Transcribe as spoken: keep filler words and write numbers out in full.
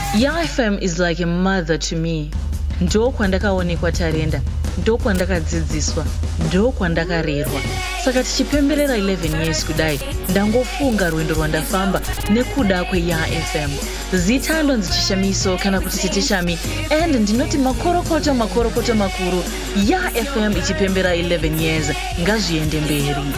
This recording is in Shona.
Ya F M is like a mother to me. Ndo kwandakaonekwa Tarenda, ndo kwandakadzidziswa, ndo kwandakarerwa. Saka tichipemberera eleven years kudai, ndangofunga rwendo rwandafamba nekuda kweYa F M. Zitando nzichishamiso kana kuti titishami, and ndinoti makorokota makorokota makuru. Ya F M ichipembera eleven years, ngazviende mberi.